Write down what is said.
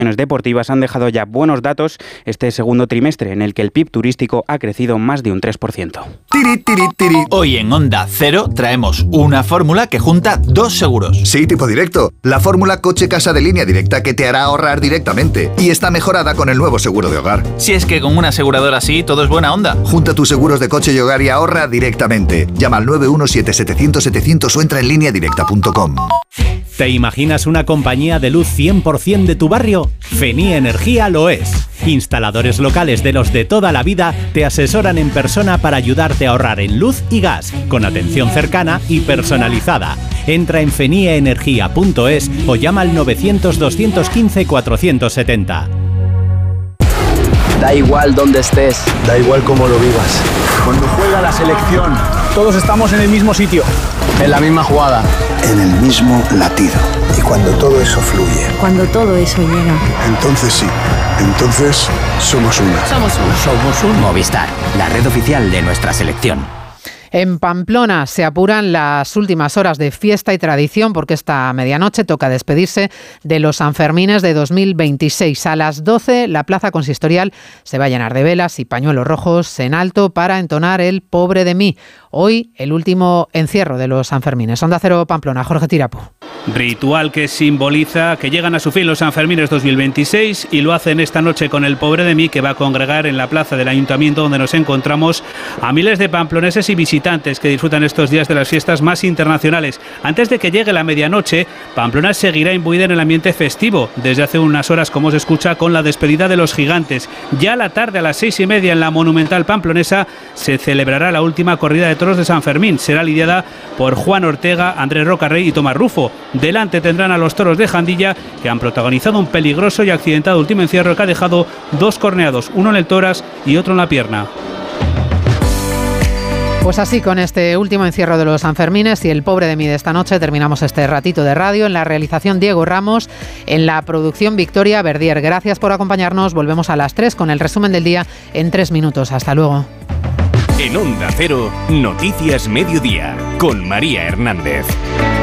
deportivas han dejado ya buenos datos este segundo trimestre, en el que el PIB turístico ha crecido más de un 3%. Tiri, tiri, tiri. Hoy en Onda Cero traemos una fórmula que junta dos seguros. Sí, tipo directo. La fórmula coche-casa de Línea Directa, que te hará ahorrar directamente. Y está mejorada con el nuevo seguro de hogar. Si es que con una aseguradora así todo es buena onda. Junta tus seguros de coche y hogar y ahorra directamente. Llama al 917-700-700 o entra en lineadirecta.com. ¿Te imaginas una compañía de luz 100% de tu barrio? Fenía Energía lo es. Instaladores locales de los de toda la vida te asesoran en persona para ayudarte a ahorrar en luz y gas, con atención cercana y personalizada. Entra en feniaenergia.es o llama al 900-215-470. Da igual dónde estés, da igual cómo lo vivas. Cuando juega la selección, todos estamos en el mismo sitio, en la misma jugada, en el mismo latido. Y cuando todo eso fluye, cuando todo eso llega, entonces sí, entonces somos una. Somos un Movistar, la red oficial de nuestra selección. En Pamplona se apuran las últimas horas de fiesta y tradición porque esta medianoche toca despedirse de los Sanfermines de 2026. A las 12 la plaza consistorial se va a llenar de velas y pañuelos rojos en alto para entonar el Pobre de mí. Hoy el último encierro de los Sanfermines. Onda Cero Pamplona, Jorge Tirapu. Ritual que simboliza que llegan a su fin los Sanfermines 2026 y lo hacen esta noche con el Pobre de mí, que va a congregar en la plaza del Ayuntamiento donde nos encontramos a miles de pamploneses y visitantes que disfrutan estos días de las fiestas más internacionales. Antes de que llegue la medianoche, Pamplona seguirá imbuida en el ambiente festivo desde hace unas horas, como se escucha, con la despedida de los gigantes. Ya a la tarde, a las 6:30, en la monumental pamplonesa se celebrará la última corrida de toros de San Fermín. Será lidiada por Juan Ortega, Andrés Rocarrey y Tomás Rufo. Delante tendrán a los toros de Jandilla, que han protagonizado un peligroso y accidentado último encierro que ha dejado 2 corneados, uno en el tórax y otro en la pierna. Pues así, con este último encierro de los Sanfermines y el Pobre de mí de esta noche, terminamos este ratito de radio. En la realización, Diego Ramos, en la producción, Victoria Verdier. Gracias por acompañarnos. Volvemos a las 3 con el resumen del día en 3 minutos. Hasta luego. En Onda Cero, Noticias Mediodía, con María Hernández.